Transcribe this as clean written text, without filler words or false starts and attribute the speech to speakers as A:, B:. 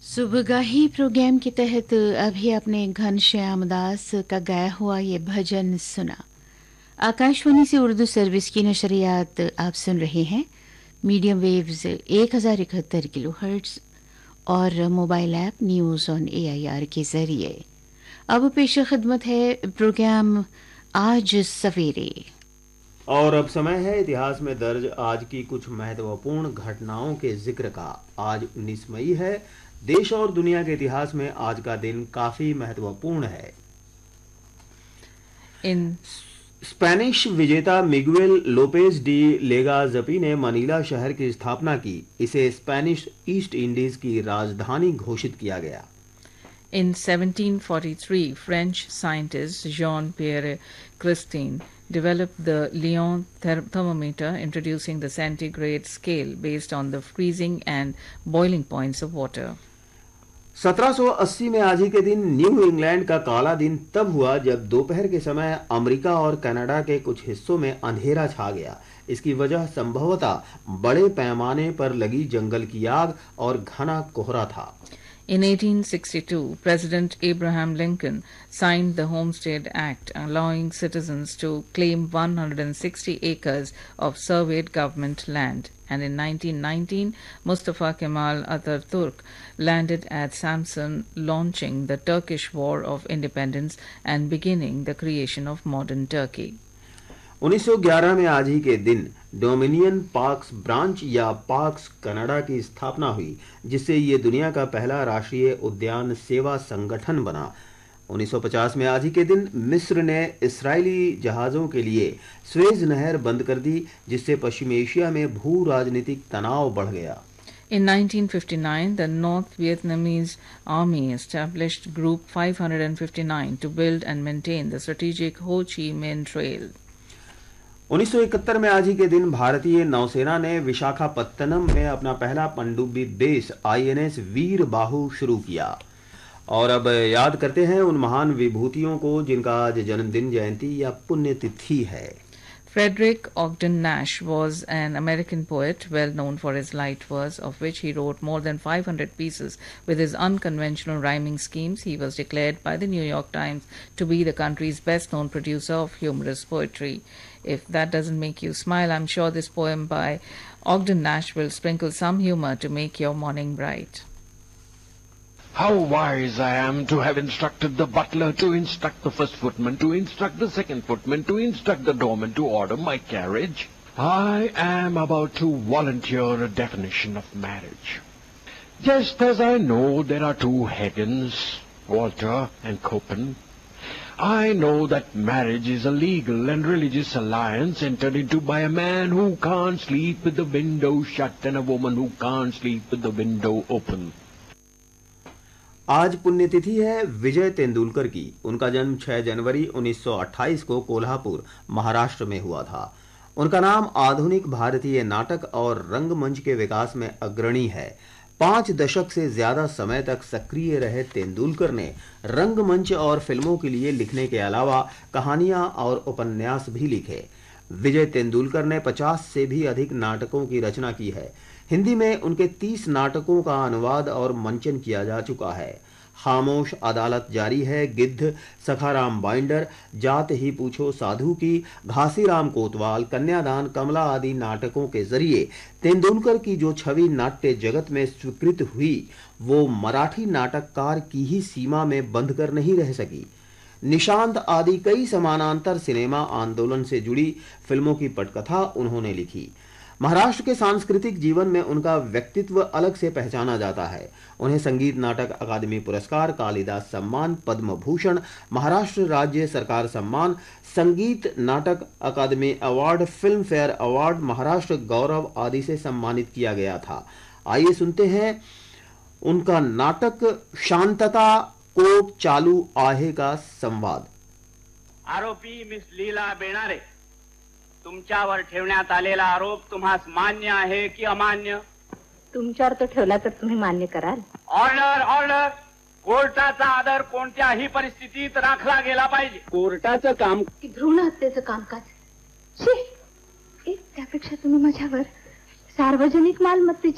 A: सुबहगाही programme के तहत अभी आपने घनश्याम दास का गाया हुआ ये भजन सुना। आकाशवाणी से उर्दू सर्विस की नशरियात आप सुन रहे हैं। मीडियम वेव्स 1071 किलो हर्ट्ज और mobile app news on AIR के ज़रिए। अब पेश खिदमत है प्रोग्राम आज सवेरे।
B: और अब समय है इतिहास में दर्ज आज की कुछ महत्वपूर्ण घटनाओं के जिक्र का। आज 19 मई है। देश और दुनिया के इतिहास में आज का दिन काफी महत्वपूर्ण है।
C: इन
B: स्पेनिश विजेता मिगुएल लोपेज डी लेगाज़पी ने मनीला शहर की स्थापना की। इसे स्पेनिश ईस्ट इंडीज की राजधानी घोषित किया गया।
C: In 1743, French scientist Jean-Pierre Christine developed the Lion thermometer, introducing the centigrade scale based on the freezing and boiling points of water.
B: 1780 में आज ही के दिन न्यू इंग्लैंड का काला दिन तब हुआ जब दोपहर के समय अमेरिका और कनाडा के कुछ हिस्सों में अंधेरा छा गया। इसकी वजह संभवतः बड़े पैमाने पर लगी जंगल की आग और घना कोहरा था।
C: In 1862, President Abraham Lincoln signed the Homestead Act, allowing citizens to claim 160 acres of surveyed government land. And in 1919, Mustafa Kemal Atatürk landed at Samsun, launching the Turkish War of Independence and beginning the creation of modern Turkey.
B: 1911 में आज ही के दिन dominion parks branch या parks Canada की स्थापना हुई, जिससे ये दुनिया का पहला राष्ट्रीय उद्यान सेवा संगठन बना। 1950 में आज ही के दिन मिस्र ने इस्राएली जहाज़ों के लिए स्वेज नहर बंद कर दी, जिससे पश्चिमी एशिया में भू राजनीतिक तनाव बढ़ गया।
C: In 1959, the North Vietnamese Army established Group 559 to build and maintain the strategic Ho Chi Minh Trail.
B: 1971 में आज ही के दिन भारतीय नौसेना ने विशाखापत्तनम में अपना पहला पनडुब्बी बेस INS वीर बाहु शुरू किया। और अब याद करते हैं उन महान विभूतियों को जिनका आज जन्मदिन, जयंती या पुण्यतिथि है।
C: Frederick Ogden Nash was an American poet well known for his light verse, of which he wrote more than 500 pieces. With his unconventional rhyming schemes, he was declared by the New York Times to be the country's best known producer of humorous poetry. If that doesn't make you smile, I'm sure this poem by Ogden Nash will sprinkle some humor to make your morning bright.
D: How wise I am to have instructed the butler to instruct the first footman, to instruct the second footman, to instruct the doorman to order my carriage. I am about to volunteer a definition of marriage. Just as I know there are two Hagens, Walter and Copen, I know that marriage is a legal and religious alliance entered into by a man who can't sleep with the window shut and a woman who can't sleep with the window open.
B: आज पुण्यतिथि है विजय तेंदुलकर की। उनका जन्म 6 जनवरी 1928 को कोल्हापुर, महाराष्ट्र में हुआ था। उनका नाम आधुनिक भारतीय नाटक और रंगमंच के विकास में अग्रणी है। 5 दशक से ज्यादा समय तक सक्रिय रहे तेंदुलकर ने रंगमंच और फिल्मों के लिए लिखने के अलावा कहानियां और उपन्यास भी लिखे। विजय तेंदुलकर ने 50 से भी अधिक नाटकों की रचना की है। हिंदी में उनके 30 नाटकों का अनुवाद और मंचन किया जा चुका है। खामोश अदालत जारी है, गिद्ध, सखाराम बाइंडर, जात ही पूछो साधु की, घासीराम कोतवाल, कन्यादान, कमला आदि नाटकों के जरिए तेंदुलकर की जो छवि नाट्य जगत में स्वीकृत हुई, वो मराठी नाटककार की ही सीमा में बंध कर नहीं रह सकी। निशांत आदि कई समानांतर सिनेमा आंदोलन से जुड़ी फिल्मों की पटकथा उन्होंने लिखी। महाराष्ट्र के सांस्कृतिक जीवन में उनका व्यक्तित्व अलग से पहचाना जाता है। उन्हें संगीत नाटक अकादमी पुरस्कार, कालिदास सम्मान, पद्म भूषण, महाराष्ट्र राज्य सरकार सम्मान, संगीत नाटक अकादमी award, film fair award, Maharashtra गौरव आदि से सम्मानित किया गया था। आइए सुनते हैं उनका नाटक शांतता कोर्ट चालू आहे का संवाद।
E: आरोपी मिस लीला बेणारे, तुमच्यावर ठेवण्यात आलेला आरोप तुम्हास मान्य आहे की अमान्य?
F: तुमच्यावर तो ठेवला तर तुम्ही मान्य कराल?
E: Order order. कोर्टाचा आदर कोणत्याही परिस्थितीत राखला गेला पाहिजे। कोर्टाचं काम
F: की भ्रूण हत्येचं कामकाज? शी, त्यापेक्षा तुम्ही माझ्यावर सार्वजनिक मालमत्तेची